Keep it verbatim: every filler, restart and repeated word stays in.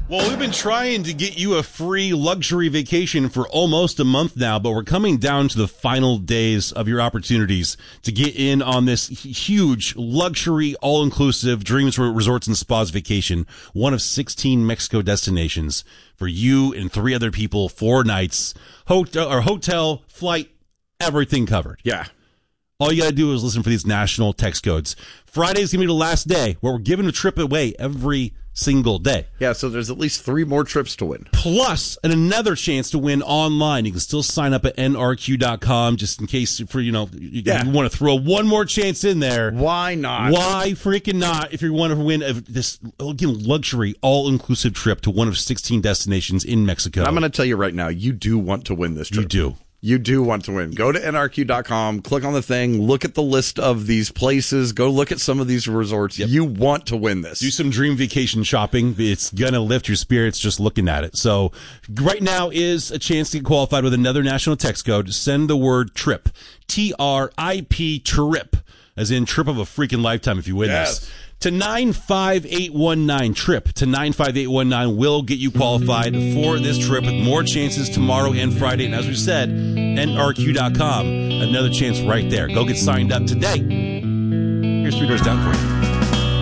Well, we've been trying to get you a free luxury vacation for almost a month now, but we're coming down to the final days of your opportunities to get in on this huge luxury, all-inclusive Dreams Resorts and Spas vacation, one of sixteen Mexico destinations for you and three other people, four nights, hotel, or hotel, flight, everything covered. Yeah. All you got to do is listen for these national text codes. Friday's going to be the last day where we're giving a trip away every single day. Yeah, so there's at least three more trips to win. Plus, and another chance to win online. You can still sign up at N R Q dot com just in case for, you know, you, Yeah. you want to throw one more chance in there. Why not? Why freaking not if you want to win a, this again, luxury, all-inclusive trip to one of sixteen destinations in Mexico. I'm going to tell you right now, you do want to win this trip. You do. You do want to win. Go to N R Q dot com, click on the thing, look at the list of these places, go look at some of these resorts. Yep. You want to win this. Do some dream vacation shopping. It's going to lift your spirits just looking at it. So right now is a chance to get qualified with another national text code. Send the word TRIP, T R I P, TRIP, as in trip of a freaking lifetime if you win Yes. this. To nine five eight one nine, TRIP to nine five eight one nine will get you qualified for this trip with more chances tomorrow and Friday. And as we said, N R Q dot com, another chance right there. Go get signed up today. Here's Three Doors Down for you.